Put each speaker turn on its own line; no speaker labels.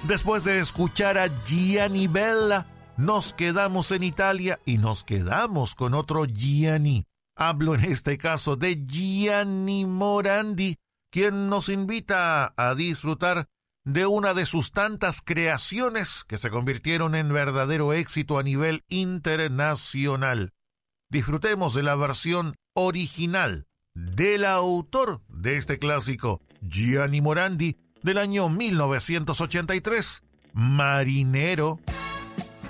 Después de escuchar a Gianni Bella, nos quedamos en Italia y nos quedamos con otro Gianni. Hablo en este caso de Gianni Morandi, quien nos invita a disfrutar de una de sus tantas creaciones que se convirtieron en verdadero éxito a nivel internacional. Disfrutemos de la versión original del autor de este clásico, Gianni Morandi, del año 1983, Marinero.